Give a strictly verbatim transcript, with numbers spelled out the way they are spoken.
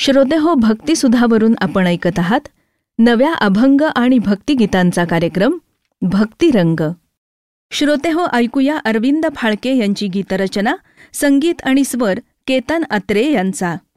श्रोतेहो, भक्तिसुधावरून आपण ऐकत आहात नव्या अभंग आणि भक्तिगीतांचा कार्यक्रम भक्तिरंग. श्रोतेहो, ऐकूया अरविंद फाळके यांची गीतरचना, संगीत आणि स्वर केतन अत्रे यांचा.